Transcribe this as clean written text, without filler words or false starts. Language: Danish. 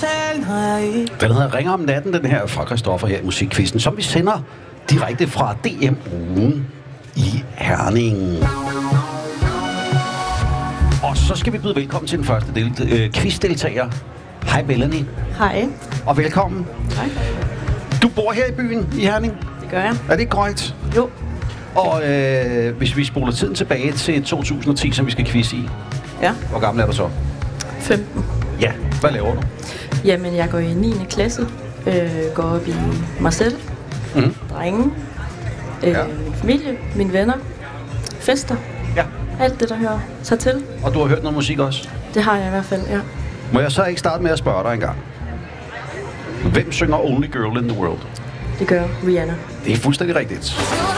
Den hedder Ringer om natten, den her fra Christoffer her i Musikquizzen, som vi sender direkte fra DM-ugen i Herning. Og så skal vi byde velkommen til den første quizdeltager. Hej Melanie. Hej. Og velkommen. Hej. Du bor her i byen i Herning? Det gør jeg. Er det korrekt? Jo. Og hvis vi spoler tiden tilbage til 2010, som vi skal quizze i. Ja. Hvor gammel er du så? 15. Ja. Hvad laver du? Jamen, jeg går i 9. klasse. Går op i mig selv. Drenge. Min familie. Mine venner. Fester. Ja. Alt det, der hører sig til. Og du har hørt noget musik også? Det har jeg i hvert fald, ja. Må jeg så ikke starte med at spørge dig engang? Hvem synger Only Girl in the World? Det gør Rihanna. Det er fuldstændig rigtigt.